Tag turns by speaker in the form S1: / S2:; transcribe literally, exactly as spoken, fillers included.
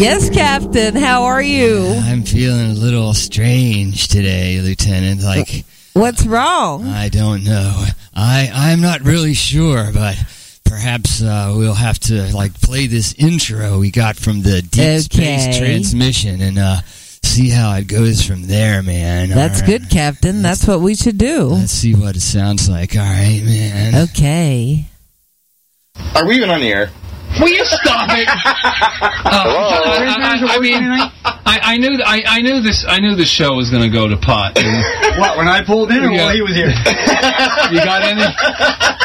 S1: Yes, Captain. How are you?
S2: I'm feeling a little strange today, Lieutenant. Like,
S1: what's wrong?
S2: I don't know. I I'm not really sure, but perhaps uh, we'll have to like play this intro we got from the Deep
S1: Okay.
S2: Space Transmission and uh, see how it goes from there, man.
S1: That's
S2: All
S1: good,
S2: right.
S1: Captain. That's what we should do.
S2: Let's see what it sounds like. All right, man.
S1: Okay.
S3: Are we even on the air?
S4: Will you stop it? Uh, I, I, I mean, I, I knew, I, I knew this, I knew this show was going to go to pot.
S5: What? When I pulled in, or
S4: Yeah.
S5: while he was here?
S4: You got any?